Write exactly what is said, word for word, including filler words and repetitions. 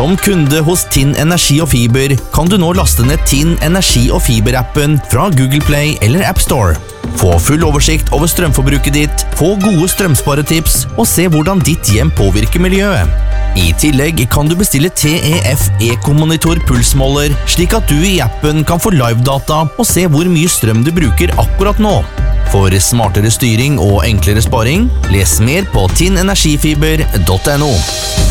Som kunde hos Tinn Energi og Fiber kan du nå laste ned Tinn Energi og Fiber-appen fra Google Play eller App Store. Få full oversikt over strømforbruket ditt, få gode strømsparetips og se hvordan ditt hjem påvirker miljøet. I tillegg kan du bestille T E F Eco-monitor pulsmåler, slik at du i appen kan få live-data og se hvor mye strøm du bruker akkurat nå. For smartere styring og enklere sparing, les mer på tinn energifiber punktum no.